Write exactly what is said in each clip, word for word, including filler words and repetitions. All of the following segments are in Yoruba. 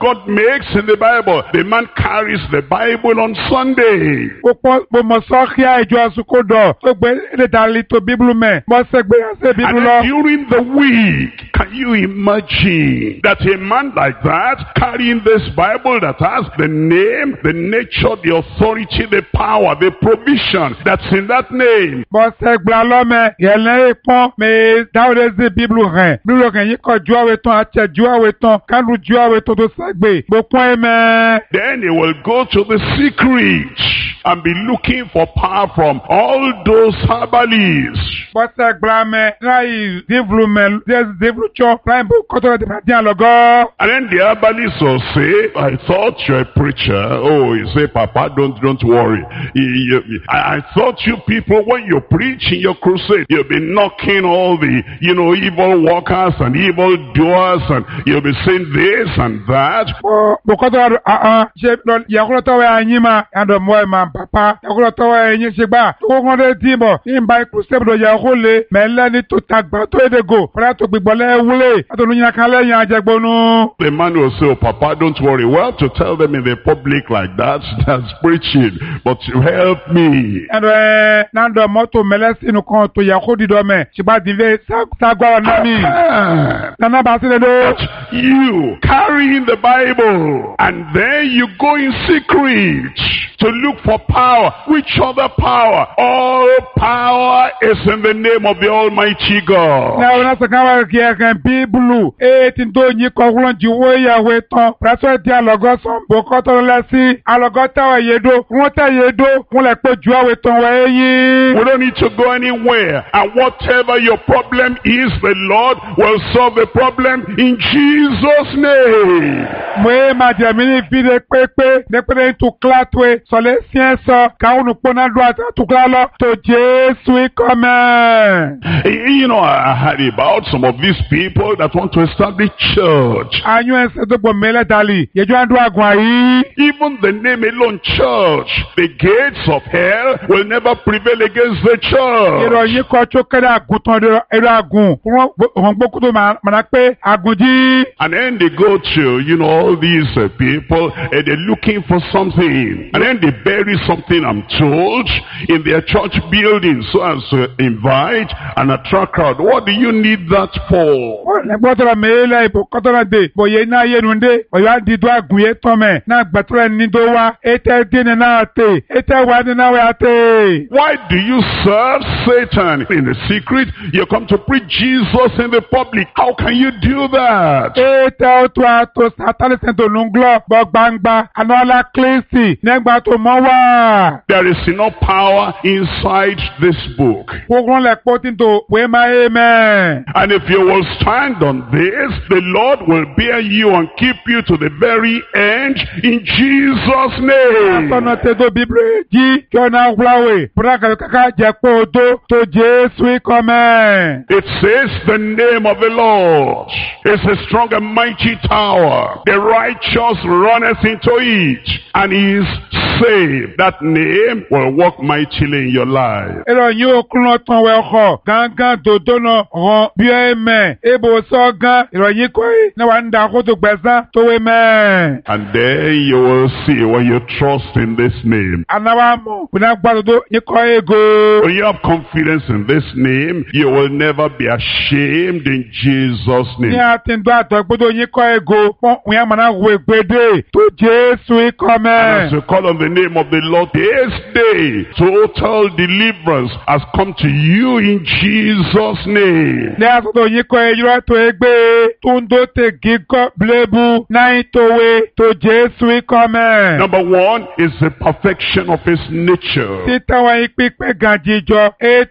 God makes in the Bible. The man carries the Bible on Sunday. Popo mo so kia ijo asukodo. So gbe le dali to Bible me. Mo se gbe ase And Bible then lo. during the week, can you imagine that a man like that carrying this Bible that has the name, the nature, the authority, the power, the provision that's in that name? Mo se gba lo me. Yele ipon me dawre zi Bible ren. Bible ren yi ko ju awe ton ache ju awe ton. Kanu ju awe ton to se gbe. Bo pon e me. Then he will go to the secret and be looking for power from all those herbalists. Mo se gba me. Na yi Bible me. Yes Bible cho. Na bo koto de ma dian logo. And then the herbalist will say, I thought you're a preacher. Oh, you say, Papa, don't don't worry. You- you- I, I thought you people, when you preach in your crusade, you'll be knocking all the, you know, evil workers and evil doers, and you'll be saying this and that. Bo bo koto ah ah. Je lo ya ko to we anyima. Ando mo e ma papa. Ya ko to we yin se gba. Ko won de timbo. In ba ku se do ya ko le. Me le ni to tagba to edego. Pra to gbigbo le wule. Ato nu yin kan le yin ajegbonu. The man will say, oh, Papa, don't worry. Well, to tell them in the public like that, that's preaching. But you help me. Ando eh nando moto meles inu kan to ya ko di do me. Se ba dive sagwa na mi. Ah, Nana ba se le do. you carrying the Bible, and then you go in secret to look for power. Which other power? All power is in the name of the Almighty God. Na ona se kan wa ki e kan Bible. E tin do yin ko won ji wo ya we ton. Praso di alogo son bo ko to le si. Alogo ta wa yedo. Won ta yedo. Won le pe ju awe ton wa eyin. We don't need to go anywhere. And whatever your problem is, the Lord will solve the problem in Jesus' name. Mwe ma je mi ni fi de pepe. De pe tu klatwe. So le sien so. Ka unu pona do ata tu klalo. To Jesu come. You know, I heard about some of these people that want to establish church. Anyo ense do bo mele dali. Yejo andu agun ayi. Even the name alone, church, the gates of hell will never prevail against the church. Ìròyìn kan tó kẹ́rẹ́ àgùntàn ẹ̀rọ àgùn. Wọ́n gbókú tó máa pé àgùn jí. And then they go to, you know, all these uh, people, and they're looking for something. And then they bury something, I'm told, in their church building, so as to invite and attract crowd. What do you need that for? Gbọ́dọ̀ mẹ́lẹ̀ ìbò kọ́tọ́rọ̀ dé. Bòye iná yẹnudé. Ọ̀yọ́ àdìdó àgùn yẹn tán mẹ́. Náà gbẹ̀tọ́rọ̀ ní tó wá. Ètè dín ní náà tè. Ètè wá ní náà wá tè. Why do you serve Satan in the secret? You come to preach Jesus in the public. How can you do that? Ètè ọ̀tún àtò sátánì sẹ́ńtò ló ń gbọ́. Bọ́ gbangba. Anọ́lá kílísì. Nígbà tó mọ́ wá. There is enough power inside this book. Gbogbo lẹ̀ pọ́ tí tó wé máa yé mẹ́. And if you will stand on this, the Lord will bear you and keep you to the very end in Jesus' name. Àtọ̀nà tẹ́tọ́ bíbélì jí jọ́nà wúláwé. Bùrákàlù kàkà jẹ́ pé odó tó Jésù kọ́mẹ́. It says the name of the Lord is a strong and mighty tower. The righteous runneth into it and is saved. That name will work mightily in your life. Ìròyìn òkúrọ̀ tán wẹ̀ ọkọ̀ gángan dòdó náà ràn bí ẹ mẹ́. Ebo sọ gan ìròyìn kọ́ ẹ̀ náà wà ń da kó tó gbẹ̀sán tó wé mẹ́. And then you will see when you trust in this name. Anáwá mọ̀ bùnà gbàdúdó ní kọ́ ego. When you have confidence in this name, you will never be ashamed in Jesus' Ní name. àtìndó àtọ̀ gbọ́dọ̀ yín kọ́ ego. Wọ́n wọ́n yà máa wo ìgbédè tó Jésù kọ́ And as mẹ́. you call on the name of the Lord, this day, total deliverance has come to you in Jesus' name. Ní àtúntò yín kọ́ ẹyọ tó ẹgbẹ́ tó ń dó tè gígọ́ blébu náà tòwe tó Jésù kọ́ mẹ́. Number one is the perfection of his nature. Títàwọn ìpípẹ́ gàjíjọ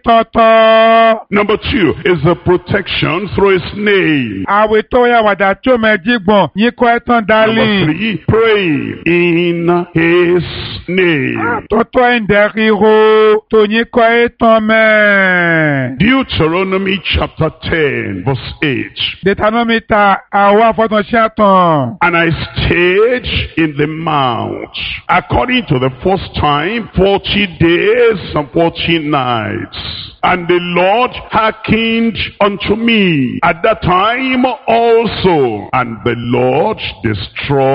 ètòtò. Number two is the protection through his name. Àwẹ̀ tó yà wàdà tó mẹ́jì gbọ̀n yín kọ́ ẹ̀tàn Number dálì. three, praying in his name. Àtọ́tọ́ ẹ̀ǹdẹ̀ ríro tó yín kọ́ ẹ̀tàn mẹ́. Deuteronomy chapter ten, verse eight. Deuteronomita àwọn afọ́tànṣẹ́ àtàn. And I stayed in the mount, according to the first time, forty days and forty nights. And the Lord hearkened unto me at that time also. And the Lord destroyed